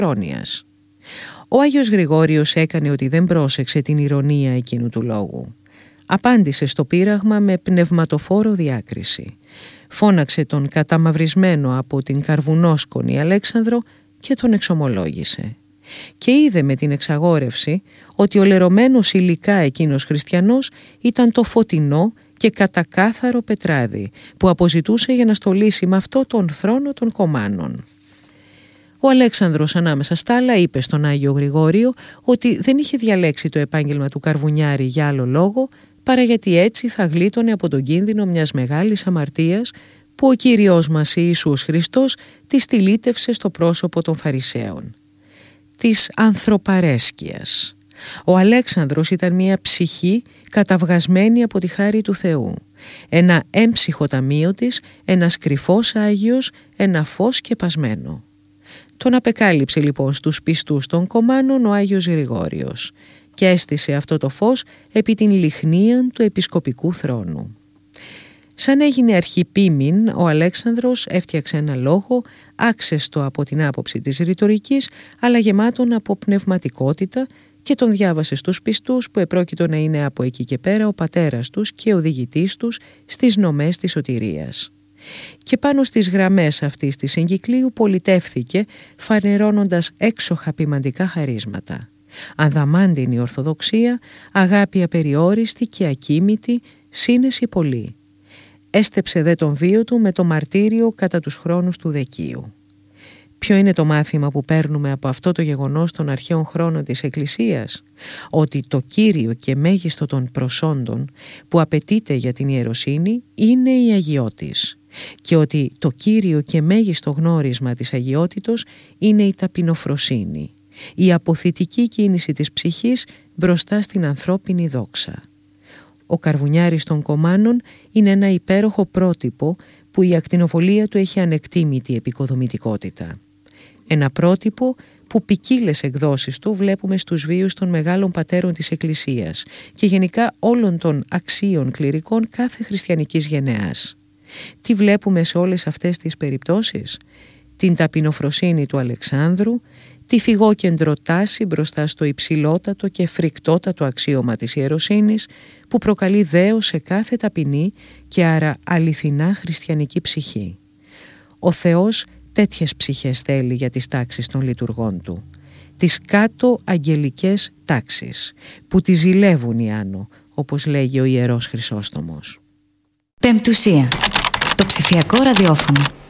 πρόνοιας. Ο Άγιος Γρηγόριος έκανε ότι δεν πρόσεξε την ηρωνία εκείνου του λόγου. Απάντησε στο πείραγμα με πνευματοφόρο διάκριση. Φώναξε τον καταμαυρισμένο από την καρβουνόσκονη Αλέξανδρο και τον εξομολόγησε. Και είδε με την εξαγόρευση ότι ο λερωμένος υλικά εκείνος χριστιανός ήταν το φωτεινό και κατακάθαρο πετράδι που αποζητούσε για να στολίσει με αυτό τον θρόνο των Κομάνων. Ο Αλέξανδρος ανάμεσα στα άλλα είπε στον Άγιο Γρηγόριο ότι δεν είχε διαλέξει το επάγγελμα του καρβουνιάρη για άλλο λόγο παρά γιατί έτσι θα γλίτωνε από τον κίνδυνο μιας μεγάλης αμαρτίας που ο Κύριος μας Ιησούς Χριστός τη στυλίτευσε στο πρόσωπο των Φαρισαίων. Της ανθρωπαρέσκειας. Ο Αλέξανδρος ήταν μια ψυχή καταυγασμένη από τη χάρη του Θεού. Ένα έμψυχο ταμείο της, ένας κρυφός Άγιος, ένα φως σκεπασμένο. Τον απεκάλυψε λοιπόν στους πιστούς των Κομάνων ο Άγιος Γρηγόριος και έστησε αυτό το φως επί την λιχνίαν του επισκοπικού θρόνου. Σαν έγινε αρχιπίμην, ο Αλέξανδρος έφτιαξε ένα λόγο άξεστο από την άποψη της ρητορικής, αλλά γεμάτον από πνευματικότητα και τον διάβασε στους πιστούς που επρόκειτο να είναι από εκεί και πέρα ο πατέρας τους και οδηγητής τους στις νομές της σωτηρίας. Και πάνω στις γραμμές αυτής της εγκυκλίου πολιτεύθηκε φανερώνοντας έξοχα ποιμαντικά χαρίσματα. Ανδαμάντινη ορθοδοξία, αγάπη απεριόριστη και ακίμητη, σύνεση πολύ. Έστεψε δε τον βίο του με το μαρτύριο κατά τους χρόνους του Δεκίου. Ποιο είναι το μάθημα που παίρνουμε από αυτό το γεγονός των αρχαίων χρόνων της Εκκλησίας? Ότι το κύριο και μέγιστο των προσόντων που απαιτείται για την ιεροσύνη είναι η αγιότης και ότι το κύριο και μέγιστο γνώρισμα της αγιότητος είναι η ταπεινοφροσύνη, η αποθητική κίνηση της ψυχής μπροστά στην ανθρώπινη δόξα. Ο καρβουνιάρης των Κομάνων είναι ένα υπέροχο πρότυπο που η ακτινοβολία του έχει ανεκτήμητη επικοδομητικότητα. Ένα πρότυπο που ποικίλες εκδόσεις του βλέπουμε στους βίους των μεγάλων πατέρων της Εκκλησίας και γενικά όλων των αξίων κληρικών κάθε χριστιανικής γενεάς. Τι βλέπουμε σε όλες αυτές τις περιπτώσεις? Την ταπεινοφροσύνη του Αλεξάνδρου, τη φυγόκεντρο τάση μπροστά στο υψηλότατο και φρικτότατο αξίωμα της ιεροσύνης που προκαλεί δέος σε κάθε ταπεινή και άρα αληθινά χριστιανική ψυχή. Ο Θεός τέτοιες ψυχές θέλει για τις τάξεις των λειτουργών του. Τις κάτω αγγελικές τάξεις που τις ζηλεύουν οι άνω, όπως λέγει ο Ιερός Χρυσόστομος. Πεμπτουσία. Το ψηφιακό ραδιόφωνο.